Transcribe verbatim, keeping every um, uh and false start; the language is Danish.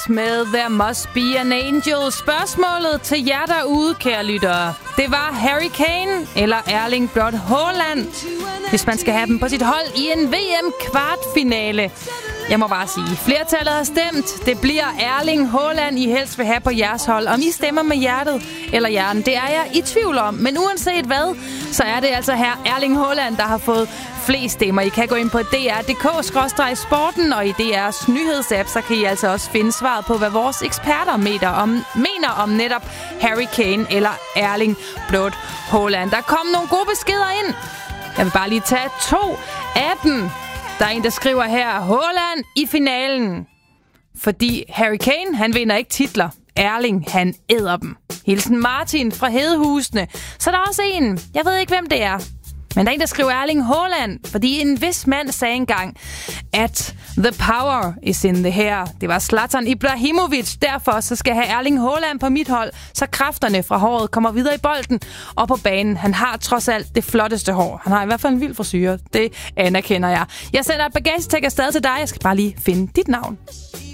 med There Must Be an Angel. Spørgsmålet til jer derude, kære lyttere. Det var Harry Kane eller Erling Braut Haaland, hvis man skal have dem på sit hold i en V M-kvartfinale. Jeg må bare sige, flertallet har stemt. Det bliver Erling Haaland, I helst vil have på jeres hold. Om I stemmer med hjertet eller hjernen, det er jeg i tvivl om. Men uanset hvad, så er det altså her Erling Haaland, der har fået flest stemmer. I kan gå ind på d r punktum d k skråstreg sporten, og i D R's nyhedsapp, så kan I altså også finde svaret på, hvad vores eksperter mener om, mener om netop Harry Kane eller Erling Braut Haaland. Der kom nogle gode beskeder ind. Jeg vil bare lige tage to af dem. Der er en, der skriver her, Haaland i finalen. Fordi Harry Kane, han vinder ikke titler. Erling, han æder dem. Hilsen Martin fra Hedehusene. Så der er også en, jeg ved ikke, hvem det er. Men der er en, der skriver Erling Haaland, fordi en vis mand sagde engang, at the power is in the hair. Det var Zlatan Ibrahimovic. Derfor så skal jeg have Erling Haaland på mit hold, så kræfterne fra håret kommer videre i bolden og på banen. Han har trods alt det flotteste hår. Han har i hvert fald en vild frisyre. Det anerkender jeg. Jeg sender et bagagetæk afsted til dig. Jeg skal bare lige finde dit navn.